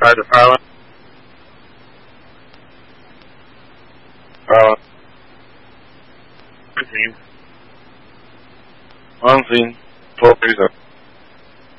Try the file. Continue. On scene. 4 3